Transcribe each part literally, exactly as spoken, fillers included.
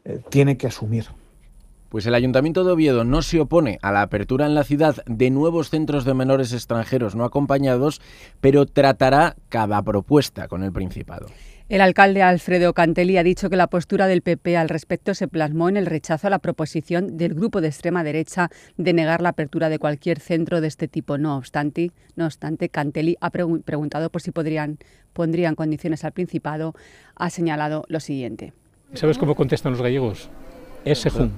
eh, tiene que asumir. Pues el Ayuntamiento de Oviedo no se opone a la apertura en la ciudad de nuevos centros de menores extranjeros no acompañados, pero tratará cada propuesta con el Principado. El alcalde Alfredo Cantelli ha dicho que la postura del P P al respecto se plasmó en el rechazo a la proposición del grupo de extrema derecha de negar la apertura de cualquier centro de este tipo. No obstante, no obstante Cantelli ha pregun- preguntado por si podrían, pondrían condiciones al Principado. Ha señalado lo siguiente. ¿Sabes cómo contestan los gallegos? Ese jun.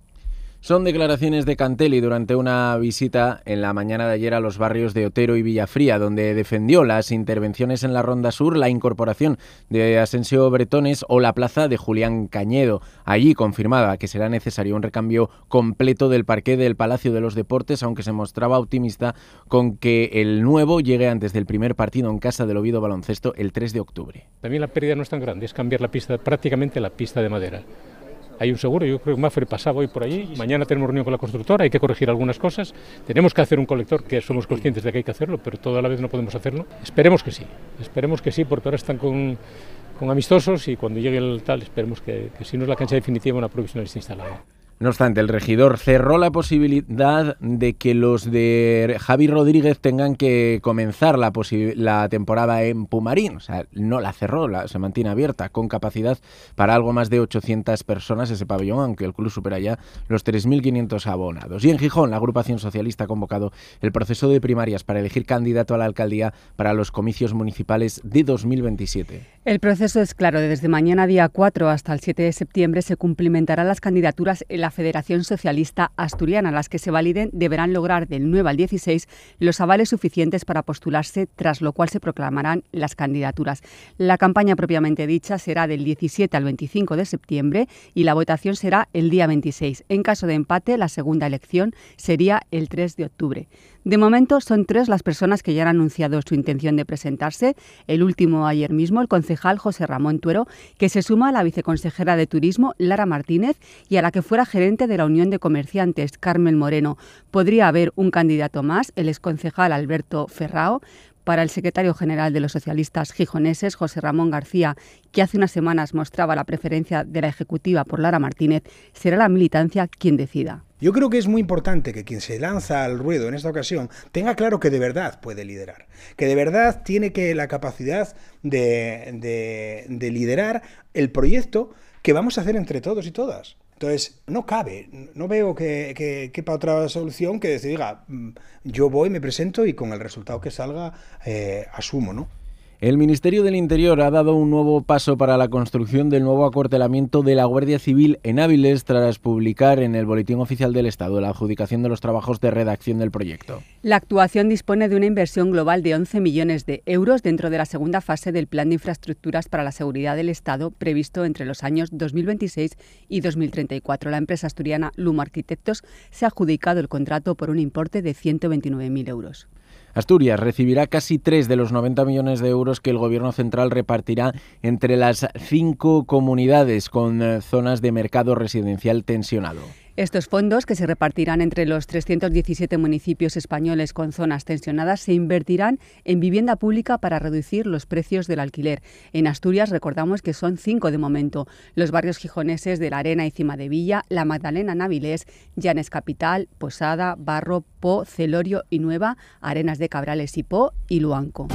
Son declaraciones de Cantelli durante una visita en la mañana de ayer a los barrios de Otero y Villafría, donde defendió las intervenciones en la Ronda Sur, la incorporación de Asensio Bretones o la plaza de Julián Cañedo. Allí confirmaba que será necesario un recambio completo del parqué del Palacio de los Deportes, aunque se mostraba optimista con que el nuevo llegue antes del primer partido en casa del Oviedo Baloncesto el tres de octubre. También la pérdida no es tan grande, es cambiar la pista, prácticamente la pista de madera. Hay un seguro, yo creo que Mafre pasaba hoy por allí, mañana tenemos reunión con la constructora, hay que corregir algunas cosas, tenemos que hacer un colector, que somos conscientes de que hay que hacerlo, pero toda la vez no podemos hacerlo. Esperemos que sí, esperemos que sí, porque ahora están con, con amistosos y cuando llegue el tal, esperemos que, que si no es la cancha definitiva, una provisional esté instalada. No obstante, el regidor cerró la posibilidad de que los de Javi Rodríguez tengan que comenzar la, posi- la temporada en Pumarín. O sea, no la cerró, la, se mantiene abierta, con capacidad para algo más de ochocientas personas ese pabellón, aunque el club supera ya los tres mil quinientos abonados. Y en Gijón, la agrupación socialista ha convocado el proceso de primarias para elegir candidato a la alcaldía para los comicios municipales de dos mil veintisiete. El proceso es claro. Desde mañana, día cuatro, hasta el siete de septiembre, se cumplimentarán las candidaturas en la Federación Socialista Asturiana. Las que se validen deberán lograr del nueve al dieciséis los avales suficientes para postularse, tras lo cual se proclamarán las candidaturas. La campaña propiamente dicha será del diecisiete al veinticinco de septiembre y la votación será el día veintiséis. En caso de empate, la segunda elección sería el tres de octubre. De momento, son tres las personas que ya han anunciado su intención de presentarse. El último ayer mismo, el concejal José Ramón Tuero, que se suma a la viceconsejera de Turismo, Lara Martínez, y a la que fuera gerente de la Unión de Comerciantes, Carmen Moreno. Podría haber un candidato más, el exconcejal Alberto Ferrao. Para el secretario general de los socialistas gijoneses, José Ramón García, que hace unas semanas mostraba la preferencia de la ejecutiva por Lara Martínez, será la militancia quien decida. Yo creo que es muy importante que quien se lanza al ruedo en esta ocasión tenga claro que de verdad puede liderar, que de verdad tiene que la capacidad de, de, de liderar el proyecto que vamos a hacer entre todos y todas. Entonces, no cabe, no veo que, que quepa otra solución que decir, diga, yo voy, me presento y con el resultado que salga eh, asumo, ¿no? El Ministerio del Interior ha dado un nuevo paso para la construcción del nuevo acuartelamiento de la Guardia Civil en Áviles tras publicar en el Boletín Oficial del Estado la adjudicación de los trabajos de redacción del proyecto. La actuación dispone de una inversión global de once millones de euros dentro de la segunda fase del Plan de Infraestructuras para la Seguridad del Estado previsto entre los años dos mil veintiséis y dos mil treinta y cuatro. La empresa asturiana Lumo Arquitectos se ha adjudicado el contrato por un importe de ciento veintinueve mil euros. Asturias recibirá casi tres de los noventa millones de euros que el Gobierno central repartirá entre las cinco comunidades con zonas de mercado residencial tensionado. Estos fondos, que se repartirán entre los trescientos diecisiete municipios españoles con zonas tensionadas, se invertirán en vivienda pública para reducir los precios del alquiler. En Asturias, recordamos que son cinco de momento: los barrios gijoneses de La Arena y Cimadevilla, La Magdalena en Avilés, Llanes Capital, Posada, Barro, Po, Celorio y Nueva, Arenas de Cabrales y Po y Luanco.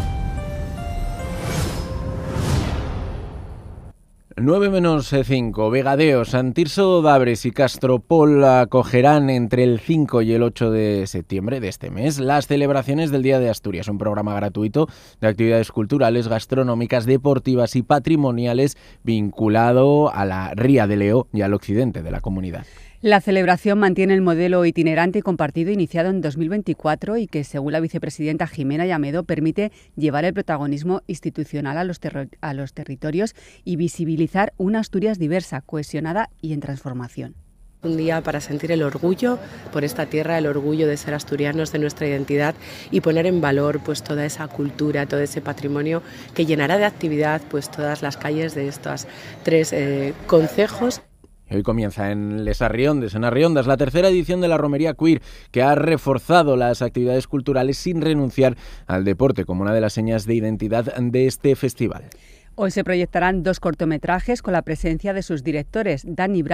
nueve menos cinco, Vegadeo, San Tirso d'Abres y Castropol acogerán entre el cinco y el ocho de septiembre de este mes las celebraciones del Día de Asturias, un programa gratuito de actividades culturales, gastronómicas, deportivas y patrimoniales vinculado a la Ría de Leo y al occidente de la comunidad. La celebración mantiene el modelo itinerante y compartido iniciado en dos mil veinticuatro y que, según la vicepresidenta Jimena Llamedo, permite llevar el protagonismo institucional a los, ter- a los territorios y visibilizar una Asturias diversa, cohesionada y en transformación. Un día para sentir el orgullo por esta tierra, el orgullo de ser asturianos, de nuestra identidad y poner en valor pues toda esa cultura, todo ese patrimonio que llenará de actividad pues todas las calles de estos tres eh, concejos. Hoy comienza en Les Arriondes, en Arriondas, la tercera edición de la Romería Queer, que ha reforzado las actividades culturales sin renunciar al deporte como una de las señas de identidad de este festival. Hoy se proyectarán dos cortometrajes con la presencia de sus directores, Dani Bra